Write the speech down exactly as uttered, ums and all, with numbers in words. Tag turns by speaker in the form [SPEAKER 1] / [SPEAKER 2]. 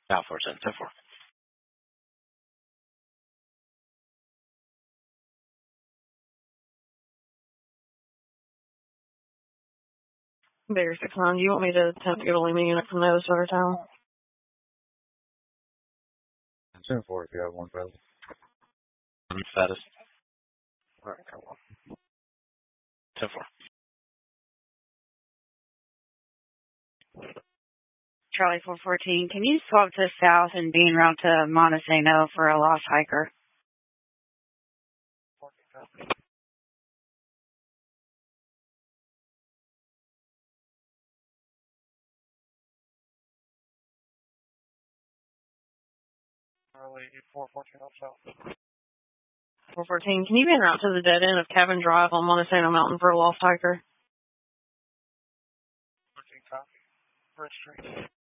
[SPEAKER 1] Now four ten ten four.
[SPEAKER 2] Bear six nine. Do you want me to attempt to get a Lima unit from Nova Star Town?
[SPEAKER 3] ten four if you have one present.
[SPEAKER 1] Status. All right, come on. ten four.
[SPEAKER 4] Charlie four fourteen, can you swap to south and be en route to Montesano for a lost hiker?
[SPEAKER 2] Charlie four fourteen up south. four fourteen, can you be en route to the dead end of Cabin Drive on Montesano Mountain for a lost hiker? fourteen copy. Bridge Street.